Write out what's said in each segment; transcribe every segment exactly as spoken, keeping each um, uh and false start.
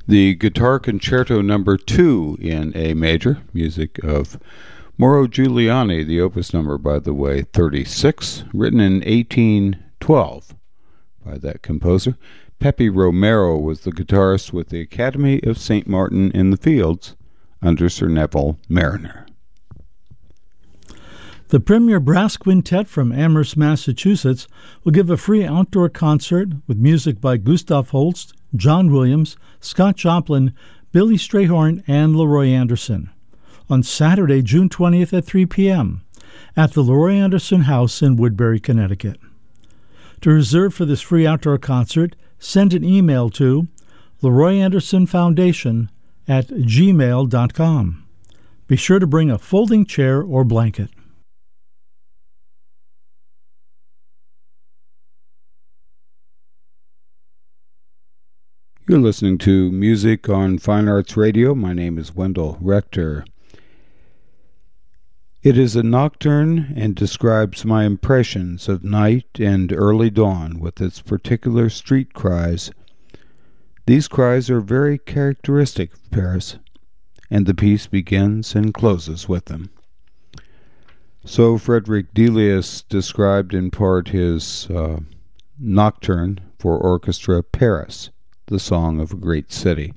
The Guitar Concerto Number Two in A major, music of Mauro Giuliani, the opus number, by the way, thirty-six, written in eighteen twelve by that composer. Pepe Romero was the guitarist with the Academy of Saint Martin in the Fields under Sir Neville Marriner. The Premier Brass Quintet from Amherst, Massachusetts will give a free outdoor concert with music by Gustav Holst, John Williams, Scott Joplin, Billy Strayhorn, and Leroy Anderson on Saturday, June twentieth at three p.m. at the Leroy Anderson House in Woodbury, Connecticut. To reserve for this free outdoor concert, send an email to Leroy Anderson Foundation at gmail dot com. Be sure to bring a folding chair or blanket. You're listening to Music on Fine Arts Radio. My name is Wendell Rector. It is a nocturne and describes my impressions of night and early dawn with its particular street cries. These cries are very characteristic of Paris, and the piece begins and closes with them. So Frederick Delius described in part his uh, nocturne for orchestra, Paris, the Song of a Great City.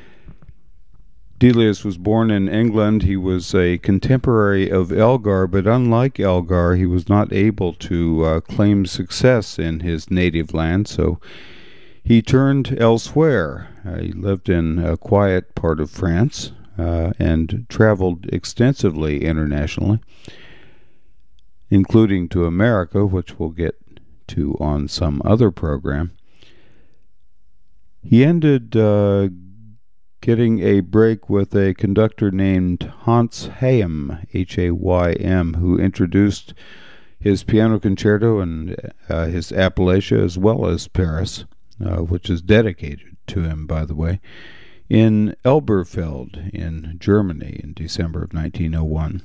Delius was born in England. He was a contemporary of Elgar, but unlike Elgar, he was not able to uh, claim success in his native land, so he turned elsewhere. Uh, he lived in a quiet part of France uh, and traveled extensively internationally, including to America, which we'll get to on some other program. He ended uh, getting a break with a conductor named Hans Haym, H A Y M, who introduced his piano concerto and uh, his Appalachia, as well as Paris, uh, which is dedicated to him, by the way, in Elberfeld in Germany in December of nineteen oh one.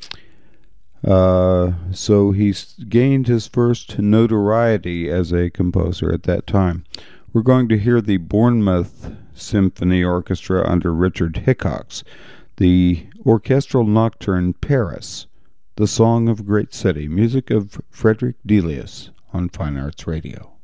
Uh, so he gained his first notoriety as a composer at that time. We're going to hear the Bournemouth Symphony Orchestra under Richard Hickox, the orchestral nocturne Paris, the Song of a Great City, music of Frederick Delius on Fine Arts Radio.